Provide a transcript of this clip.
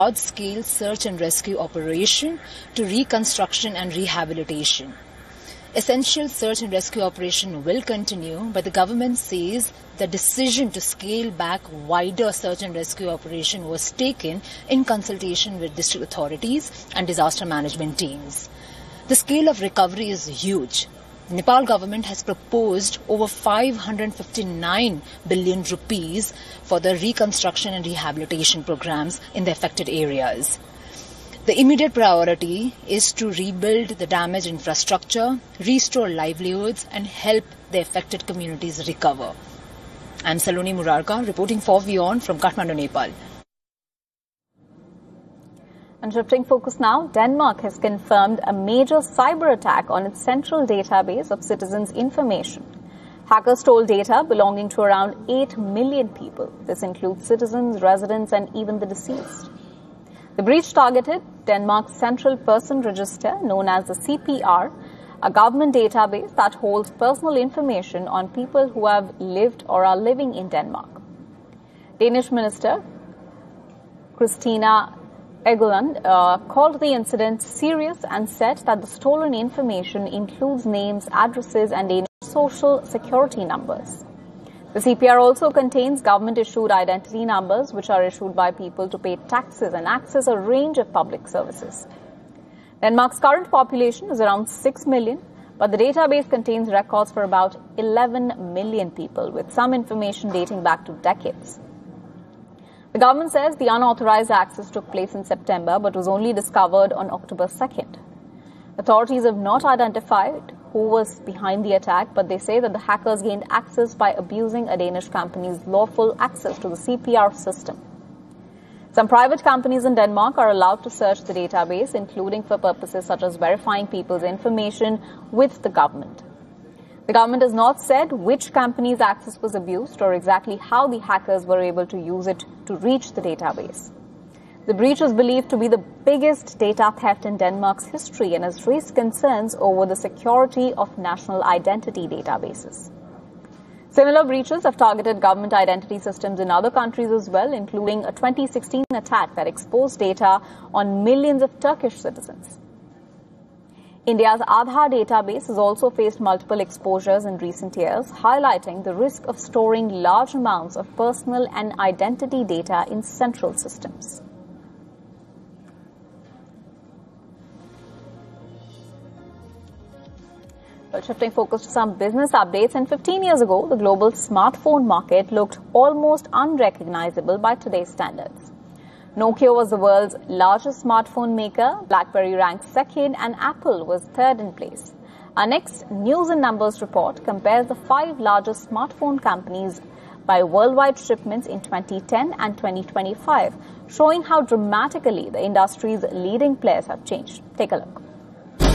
large-scale search and rescue operation to reconstruction and rehabilitation. Essential search and rescue operation will continue, but the government says the decision to scale back wider search and rescue operation was taken in consultation with district authorities and disaster management teams. The scale of recovery is huge. Nepal government has proposed over 559 billion rupees for the reconstruction and rehabilitation programs in the affected areas. The immediate priority is to rebuild the damaged infrastructure, restore livelihoods and help the affected communities recover. I'm Saloni Murarka reporting for WION from Kathmandu, Nepal. And shifting focus now, Denmark has confirmed a major cyber attack on its central database of citizens' information. Hackers stole data belonging to around 8 million people. This includes citizens, residents and even the deceased. The breach targeted Denmark's Central Person Register, known as the CPR, a government database that holds personal information on people who have lived or are living in Denmark. Danish Minister Christina Egeland called the incident serious and said that the stolen information includes names, addresses and Danish social security numbers. The CPR also contains government-issued identity numbers which are issued by people to pay taxes and access a range of public services. Denmark's current population is around 6 million, but the database contains records for about 11 million people, with some information dating back to decades. The government says the unauthorized access took place in September but was only discovered on October 2nd. Authorities have not identified who was behind the attack, but they say that the hackers gained access by abusing a Danish company's lawful access to the CPR system. Some private companies in Denmark are allowed to search the database, including for purposes such as verifying people's information with the government. The government has not said which company's access was abused or exactly how the hackers were able to use it to reach the database. The breach is believed to be the biggest data theft in Denmark's history and has raised concerns over the security of national identity databases. Similar breaches have targeted government identity systems in other countries as well, including a 2016 attack that exposed data on millions of Turkish citizens. India's Aadhaar database has also faced multiple exposures in recent years, highlighting the risk of storing large amounts of personal and identity data in central systems. Well, shifting focus to some business updates, and 15 years ago, the global smartphone market looked almost unrecognizable by today's standards. Nokia was the world's largest smartphone maker, BlackBerry ranked second, and Apple was third in place. Our next News and Numbers report compares the 5 largest smartphone companies by worldwide shipments in 2010 and 2025, showing how dramatically the industry's leading players have changed. Take a look.